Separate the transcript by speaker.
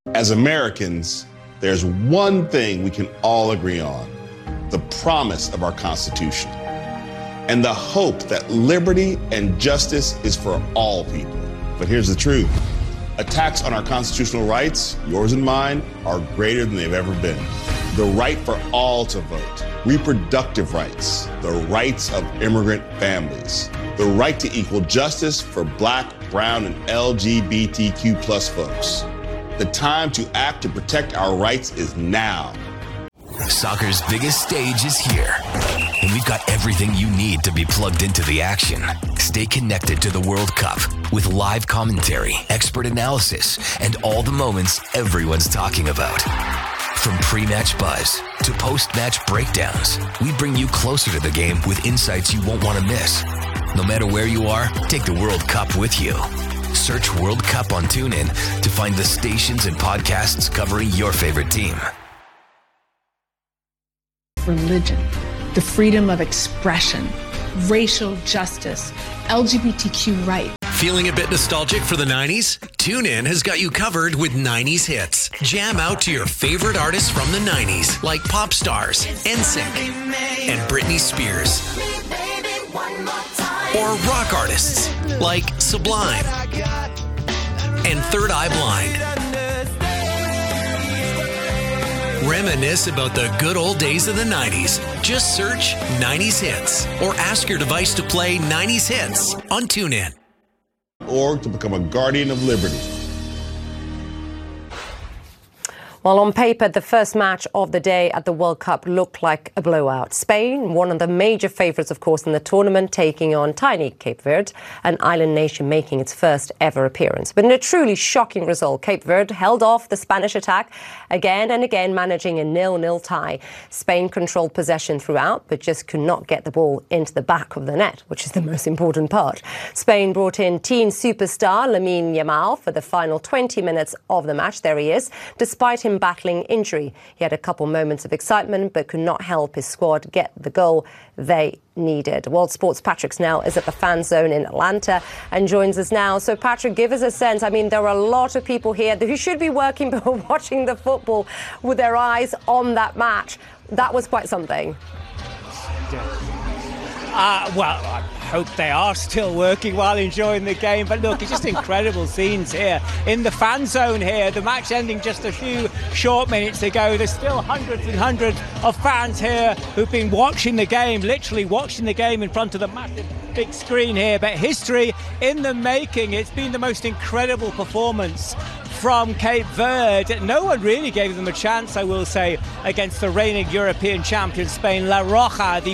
Speaker 1: As Americans, there's one thing we can all agree on: the promise of our Constitution and the hope that liberty and justice is for all people. But here's the truth. Attacks on our constitutional rights, yours and mine, are greater than they've ever been. The right for all to vote, reproductive rights, the rights of immigrant families, the right to equal justice for Black, brown, and LGBTQ plus folks. The time to act to protect our rights is now.
Speaker 2: Soccer's biggest stage is here, and we've got everything you need to be plugged into the action. Stay connected to the World Cup with live commentary, expert analysis, and all the moments everyone's talking about. From pre-match buzz to post-match breakdowns, we bring you closer to the game with insights you won't want to miss. No matter where you are, take the World Cup with you. Search World Cup on TuneIn to find the stations and podcasts covering your favorite team.
Speaker 3: Religion, the freedom of expression, racial justice, LGBTQ rights.
Speaker 4: Feeling a bit nostalgic for the 90s? TuneIn has got you covered with 90s hits. Jam out to your favorite artists from the 90s, like pop stars, NSYNC, and Britney Spears. Or rock artists, like Sublime and Third Eye Blind. Reminisce about the good old days of the 90s. Just search 90s Hits or ask your device to play 90s Hits on TuneIn.
Speaker 1: Or to become a guardian of liberty.
Speaker 5: Well, on paper, the first match of the day at the World Cup looked like a blowout. Spain, one of the major favourites, of course, in the tournament, taking on tiny Cape Verde, an island nation making its first ever appearance. But in a truly shocking result, Cape Verde held off the Spanish attack again and again, managing a 0-0 tie. Spain controlled possession throughout, but just could not get the ball into the back of the net, which is the most important part. Spain brought in teen superstar Lamine Yamal for the final 20 minutes of the match. There he is, despite him battling injury. He had a couple moments of excitement, but could not help his squad get the goal they needed. World Sports Patrick Snell is at the Fan Zone in Atlanta and joins us now. So Patrick, give us a sense. I mean, there are a lot of people here who should be working but watching the football with their eyes on that match. That was quite something.
Speaker 6: Well, I hope they are still working while enjoying the game. But look, it's just incredible scenes here in the Fan Zone here. The match ending just a few short minutes ago. There's still hundreds and hundreds of fans here who've been watching the game, literally watching the game in front of the massive big screen here. But history in the making. It's been the most incredible performance from Cape Verde. No one really gave them a chance, I will say, against the reigning European champion Spain. La Roja, the